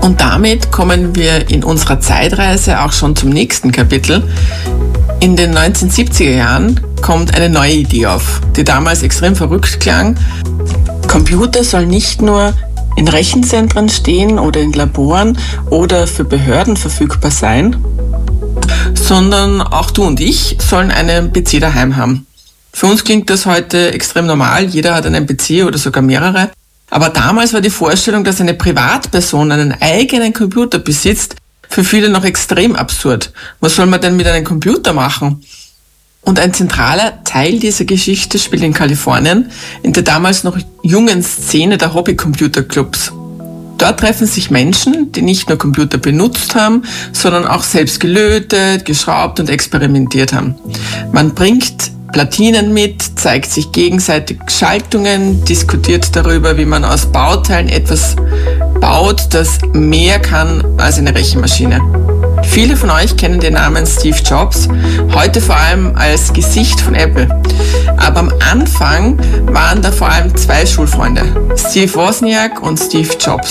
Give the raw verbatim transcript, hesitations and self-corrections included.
Und damit kommen wir in unserer Zeitreise auch schon zum nächsten Kapitel. In den neunzehnhundertsiebziger Jahren kommt eine neue Idee auf, die damals extrem verrückt klang. Computer sollen nicht nur in Rechenzentren stehen oder in Laboren oder für Behörden verfügbar sein, sondern auch du und ich sollen einen P C daheim haben. Für uns klingt das heute extrem normal, jeder hat einen P C oder sogar mehrere. Aber damals war die Vorstellung, dass eine Privatperson einen eigenen Computer besitzt, für viele noch extrem absurd. Was soll man denn mit einem Computer machen? Und ein zentraler Teil dieser Geschichte spielt in Kalifornien, in der damals noch jungen Szene der Hobby-Computerclubs. Dort treffen sich Menschen, die nicht nur Computer benutzt haben, sondern auch selbst gelötet, geschraubt und experimentiert haben. Man bringt Platinen mit, zeigt sich gegenseitig Schaltungen, diskutiert darüber, wie man aus Bauteilen etwas baut, das mehr kann als eine Rechenmaschine. Viele von euch kennen den Namen Steve Jobs, heute vor allem als Gesicht von Apple. Aber am Anfang waren da vor allem zwei Schulfreunde, Steve Wozniak und Steve Jobs.